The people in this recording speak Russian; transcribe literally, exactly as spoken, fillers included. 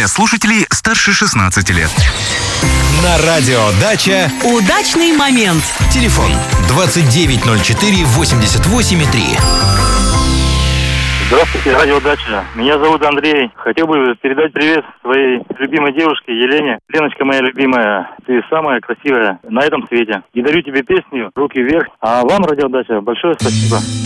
слушателей старше шестнадцати лет. На радио «Дача» удачный момент. Телефон двадцать девять ноль четыре восемьдесят восемь три. Здравствуйте, радио «Дача». Меня зовут Андрей. Хотел бы передать привет своей любимой девушке Елене. Леночка моя любимая, ты самая красивая на этом свете. И дарю тебе песню «Руки вверх». А вам, радио «Дача», большое спасибо.